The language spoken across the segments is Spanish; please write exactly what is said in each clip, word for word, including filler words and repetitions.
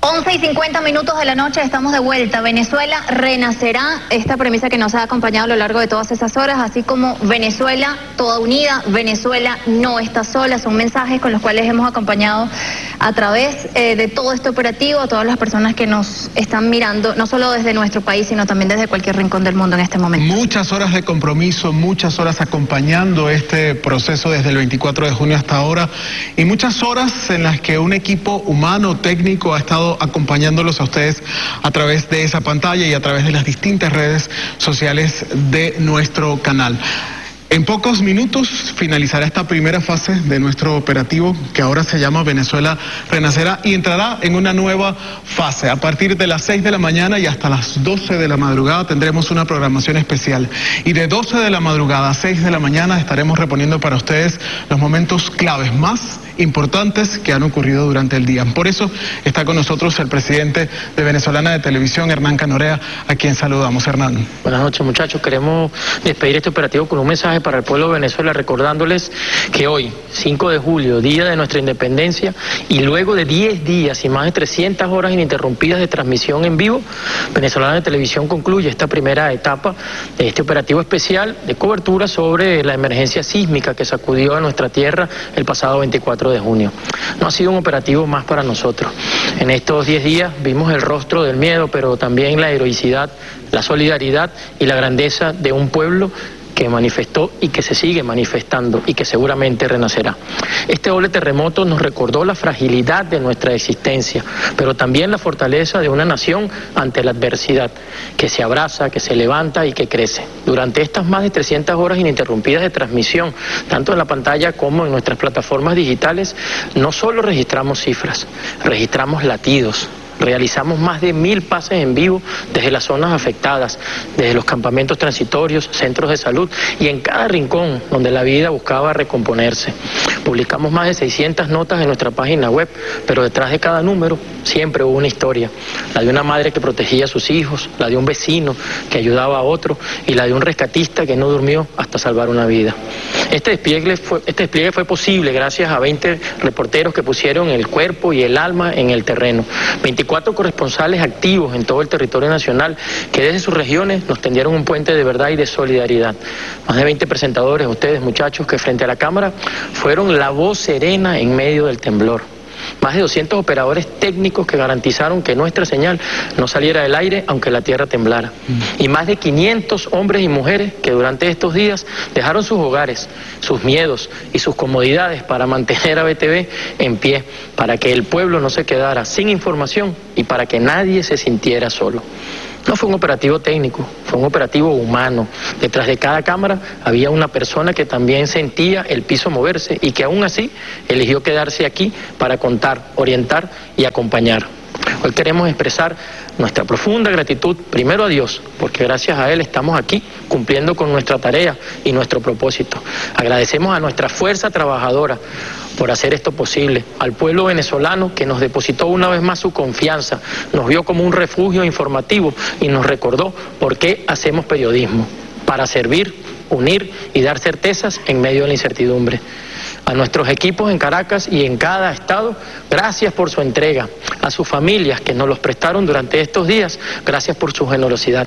once y cincuenta minutos de la noche, estamos de vuelta. Venezuela renacerá, esta premisa que nos ha acompañado a lo largo de todas esas horas, así como Venezuela toda unida, Venezuela no está sola. Son mensajes con los cuales hemos acompañado a través eh, de todo este operativo a todas las personas que nos están mirando, no solo desde nuestro país, sino también desde cualquier rincón del mundo en este momento. Muchas horas de compromiso, muchas horas acompañando este proceso desde el veinticuatro de junio hasta ahora, y muchas horas en las que un equipo humano, técnico, ha estado acompañándolos a ustedes a través de esa pantalla y a través de las distintas redes sociales de nuestro canal. En pocos minutos finalizará esta primera fase de nuestro operativo, que ahora se llama Venezuela Renacerá, y entrará en una nueva fase. A partir de las seis de la mañana y hasta las doce de la madrugada tendremos una programación especial. Y de doce de la madrugada a seis de la mañana estaremos reponiendo para ustedes los momentos claves más importantes que han ocurrido durante el día. Por eso está con nosotros el presidente de Venezolana de Televisión, Hernán Canorea, a quien saludamos. Hernán. Buenas noches, muchachos. Queremos despedir este operativo con un mensaje para el pueblo de Venezuela, recordándoles que hoy, cinco de julio, día de nuestra independencia, y luego de diez días y más de trescientas horas ininterrumpidas de transmisión en vivo, Venezolana de Televisión concluye esta primera etapa de este operativo especial de cobertura sobre la emergencia sísmica que sacudió a nuestra tierra el pasado veinticuatro de junio. No ha sido un operativo más para nosotros. En estos diez días vimos el rostro del miedo, pero también la heroicidad, la solidaridad y la grandeza de un pueblo que manifestó y que se sigue manifestando y que seguramente renacerá. Este doble terremoto nos recordó la fragilidad de nuestra existencia, pero también la fortaleza de una nación ante la adversidad, que se abraza, que se levanta y que crece. Durante estas más de trescientas horas ininterrumpidas de transmisión, tanto en la pantalla como en nuestras plataformas digitales, no solo registramos cifras, registramos latidos. Realizamos más de mil pases en vivo desde las zonas afectadas, desde los campamentos transitorios, centros de salud y en cada rincón donde la vida buscaba recomponerse. Publicamos más de seiscientas notas en nuestra página web, pero detrás de cada número siempre hubo una historia. La de una madre que protegía a sus hijos, la de un vecino que ayudaba a otro y la de un rescatista que no durmió hasta salvar una vida. Este despliegue fue, este despliegue fue posible gracias a veinte reporteros que pusieron el cuerpo y el alma en el terreno. veinticuatro corresponsales activos en todo el territorio nacional que desde sus regiones nos tendieron un puente de verdad y de solidaridad. Más de veinte presentadores, ustedes muchachos, que frente a la cámara fueron la voz serena en medio del temblor. Más de doscientos operadores técnicos que garantizaron que nuestra señal no saliera del aire aunque la tierra temblara. Y más de quinientos hombres y mujeres que durante estos días dejaron sus hogares, sus miedos y sus comodidades para mantener a B T V en pie, para que el pueblo no se quedara sin información y para que nadie se sintiera solo. No fue un operativo técnico, fue un operativo humano. Detrás de cada cámara había una persona que también sentía el piso moverse y que aún así eligió quedarse aquí para contar, orientar y acompañar. Hoy queremos expresar nuestra profunda gratitud, primero a Dios, porque gracias a Él estamos aquí cumpliendo con nuestra tarea y nuestro propósito. Agradecemos a nuestra fuerza trabajadora por hacer esto posible, al pueblo venezolano que nos depositó una vez más su confianza, nos vio como un refugio informativo y nos recordó por qué hacemos periodismo, para servir, unir y dar certezas en medio de la incertidumbre. A nuestros equipos en Caracas y en cada estado, gracias por su entrega. A sus familias que nos los prestaron durante estos días, gracias por su generosidad.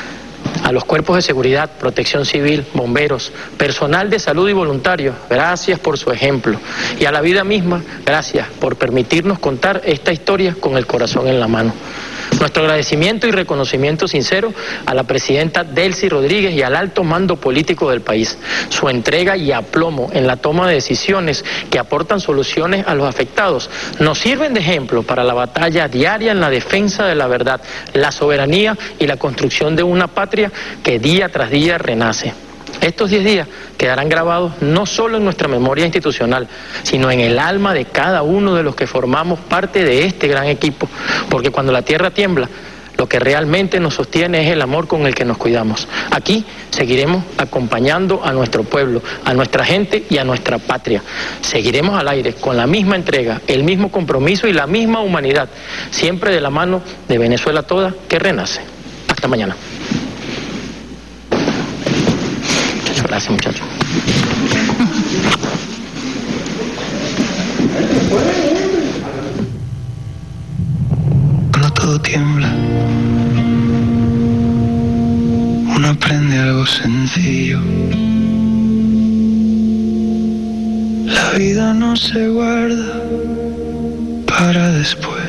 A los cuerpos de seguridad, protección civil, bomberos, personal de salud y voluntarios, gracias por su ejemplo. Y a la vida misma, gracias por permitirnos contar esta historia con el corazón en la mano. Nuestro agradecimiento y reconocimiento sincero a la presidenta Delcy Rodríguez y al alto mando político del país. Su entrega y aplomo en la toma de decisiones que aportan soluciones a los afectados nos sirven de ejemplo para la batalla diaria en la defensa de la verdad, la soberanía y la construcción de una patria que día tras día renace. Estos diez días quedarán grabados no solo en nuestra memoria institucional, sino en el alma de cada uno de los que formamos parte de este gran equipo, porque cuando la tierra tiembla, lo que realmente nos sostiene es el amor con el que nos cuidamos. Aquí seguiremos acompañando a nuestro pueblo, a nuestra gente y a nuestra patria. Seguiremos al aire con la misma entrega, el mismo compromiso y la misma humanidad, siempre de la mano de Venezuela toda que renace. Hasta mañana. Gracias, muchachos. todo tiembla. Uno aprende algo sencillo. La vida no se guarda para después.